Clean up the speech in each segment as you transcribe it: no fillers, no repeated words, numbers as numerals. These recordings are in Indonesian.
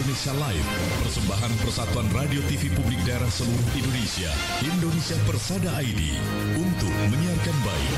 Indonesia Live, persembahan Persatuan Radio TV Publik Daerah seluruh Indonesia, Indonesia Persada ID, untuk menyiarkan baik.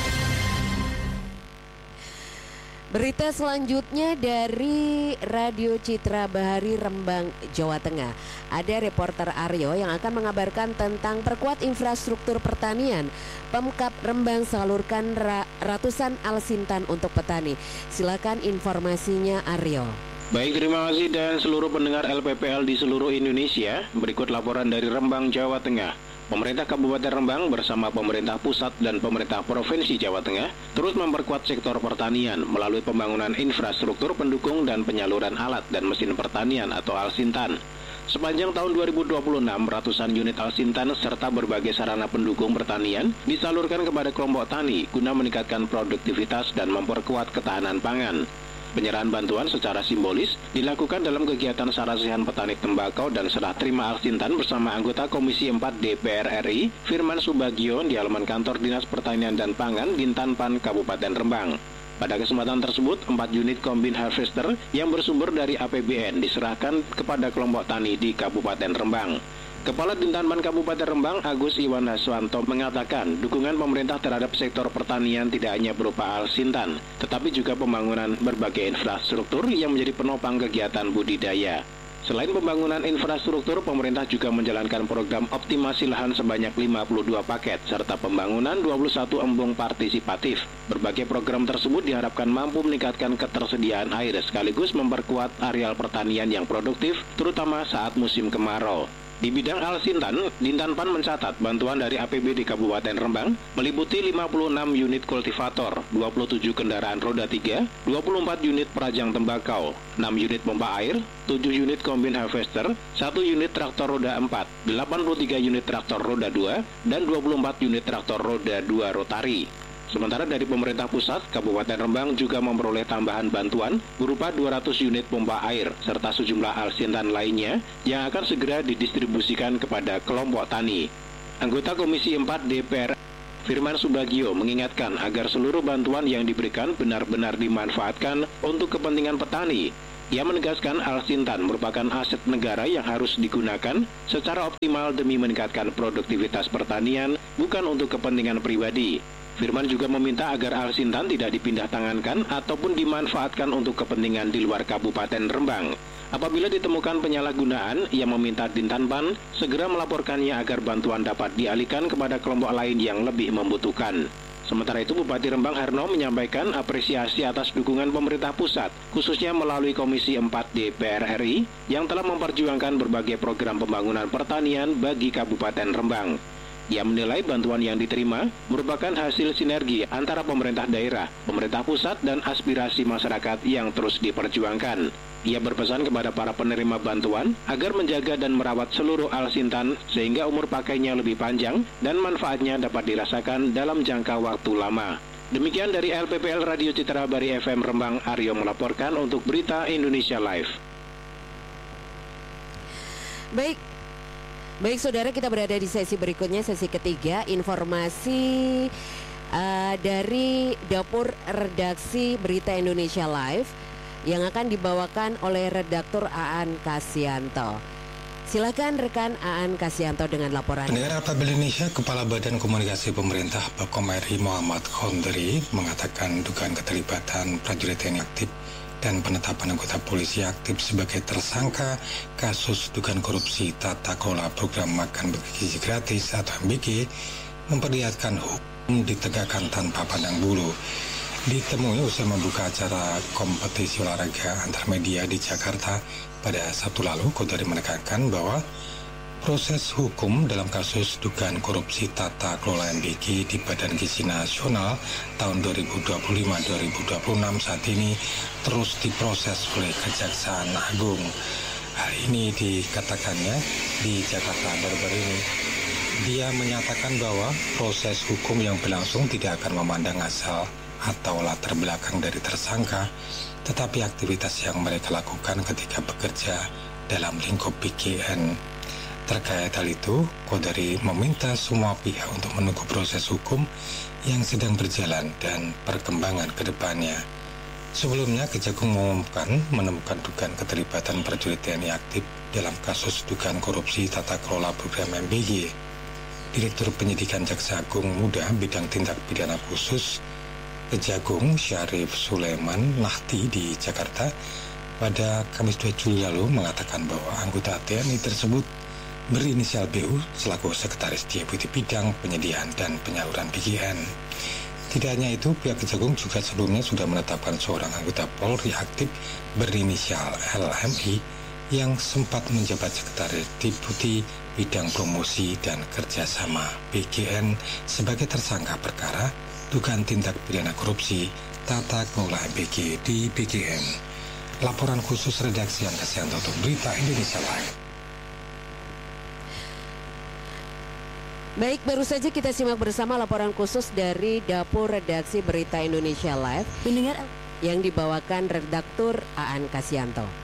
Berita selanjutnya dari Radio Citra Bahari Rembang, Jawa Tengah. Ada reporter Aryo yang akan mengabarkan tentang perkuat infrastruktur pertanian. Pemkab Rembang salurkan ratusan alsintan untuk petani. Silakan informasinya, Aryo. Baik, terima kasih dan seluruh pendengar LPPL di seluruh Indonesia. Berikut laporan dari Rembang, Jawa Tengah. Pemerintah Kabupaten Rembang bersama pemerintah pusat dan pemerintah Provinsi Jawa Tengah terus memperkuat sektor pertanian melalui pembangunan infrastruktur pendukung dan penyaluran alat dan mesin pertanian atau alsintan. Sepanjang tahun 2026, ratusan unit alsintan serta berbagai sarana pendukung pertanian disalurkan kepada kelompok tani guna meningkatkan produktivitas dan memperkuat ketahanan pangan. Penyerahan bantuan secara simbolis dilakukan dalam kegiatan sarasihan petani tembakau dan serah terima alsintan bersama anggota Komisi 4 DPR RI, Firman Subagio, di halaman kantor Dinas Pertanian dan Pangan Dintanpan Kabupaten Rembang. Pada kesempatan tersebut, 4 unit kombin harvester yang bersumber dari APBN diserahkan kepada kelompok tani di Kabupaten Rembang. Kepala Dintanpan Kabupaten Rembang, Agus Iwan Haswanto, mengatakan dukungan pemerintah terhadap sektor pertanian tidak hanya berupa alsintan, tetapi juga pembangunan berbagai infrastruktur yang menjadi penopang kegiatan budidaya. Selain pembangunan infrastruktur, pemerintah juga menjalankan program optimasi lahan sebanyak 52 paket, serta pembangunan 21 embung partisipatif. Berbagai program tersebut diharapkan mampu meningkatkan ketersediaan air sekaligus memperkuat areal pertanian yang produktif, terutama saat musim kemarau. Di bidang alsintan, Dintanpan mencatat bantuan dari APB di Kabupaten Rembang meliputi 56 unit kultivator, 27 kendaraan roda 3, 24 unit perajang tembakau, 6 unit pompa air, 7 unit kombin harvester, 1 unit traktor roda 4, 83 unit traktor roda 2, dan 24 unit traktor roda 2 rotari. Sementara dari pemerintah pusat, Kabupaten Rembang juga memperoleh tambahan bantuan berupa 200 unit pompa air serta sejumlah alsintan lainnya yang akan segera didistribusikan kepada kelompok tani. Anggota Komisi 4 DPR Firman Subagio mengingatkan agar seluruh bantuan yang diberikan benar-benar dimanfaatkan untuk kepentingan petani. Ia menegaskan alsintan merupakan aset negara yang harus digunakan secara optimal demi meningkatkan produktivitas pertanian, bukan untuk kepentingan pribadi. Firman juga meminta agar alsintan tidak dipindah tangankan ataupun dimanfaatkan untuk kepentingan di luar Kabupaten Rembang. Apabila ditemukan penyalahgunaan, ia meminta Dintanpan segera melaporkannya agar bantuan dapat dialihkan kepada kelompok lain yang lebih membutuhkan. Sementara itu, Bupati Rembang Herno menyampaikan apresiasi atas dukungan pemerintah pusat, khususnya melalui Komisi 4 DPR RI, yang telah memperjuangkan berbagai program pembangunan pertanian bagi Kabupaten Rembang. Ia menilai bantuan yang diterima merupakan hasil sinergi antara pemerintah daerah, pemerintah pusat, dan aspirasi masyarakat yang terus diperjuangkan. Ia berpesan kepada para penerima bantuan agar menjaga dan merawat seluruh alsintan sehingga umur pakainya lebih panjang dan manfaatnya dapat dirasakan dalam jangka waktu lama. Demikian dari LPPL Radio Citra Bahari FM Rembang, Aryo melaporkan untuk Berita Indonesia Live. Baik saudara, kita berada di sesi berikutnya, sesi ketiga, informasi dari Dapur Redaksi Berita Indonesia Live yang akan dibawakan oleh redaktur Aan Kasyanto. Silakan rekan Aan Kasyanto dengan laporan. Pendengar LPPL Indonesia, Kepala Badan Komunikasi Pemerintah Bakom RI Muhammad Khondri mengatakan dugaan keterlibatan prajurit TNI aktif dan penetapan anggota polisi aktif sebagai tersangka kasus dugaan korupsi tata kelola program makan bergizi gratis atau MBG memperlihatkan hukum ditegakkan tanpa pandang bulu. Ditemui usai membuka acara kompetisi olahraga antar media di Jakarta pada Sabtu lalu, Khondri menekankan bahwa proses hukum dalam kasus dugaan korupsi tata kelola MBG di Badan Gizi Nasional tahun 2025-2026 saat ini terus diproses oleh Kejaksaan Agung. Hal ini dikatakannya di Jakarta baru-baru ini. Dia menyatakan bahwa proses hukum yang berlangsung tidak akan memandang asal atau latar belakang dari tersangka, tetapi aktivitas yang mereka lakukan ketika bekerja dalam lingkup BGN. Terkait hal itu, Khondri meminta semua pihak untuk menunggu proses hukum yang sedang berjalan dan perkembangan ke depannya. Sebelumnya, Kejagung mengumumkan menemukan dugaan keterlibatan prajurit TNI aktif dalam kasus dugaan korupsi tata kelola program MBG. Direktur Penyidikan Jaksa Agung Muda Bidang Tindak Pidana Khusus Kejagung Syarif Sulaiman Nahti di Jakarta pada Kamis 2 Juli lalu mengatakan bahwa anggota TNI tersebut berinisial BU selaku Sekretaris Deputi Bidang Penyediaan dan Penyaluran BGN. Tidak hanya itu, pihak Kejagung juga sebelumnya sudah menetapkan seorang anggota Polri aktif berinisial LMI yang sempat menjabat Sekretaris Deputi Bidang Promosi dan Kerjasama BGN sebagai tersangka perkara dugaan tindak pidana korupsi tata kelola MBG di BGN. Laporan khusus redaksi Angkasianto untuk Berita Indonesia Live. Baik, baru saja kita simak bersama laporan khusus dari Dapur Redaksi Berita Indonesia Live yang dibawakan redaktur Aan Kasianto.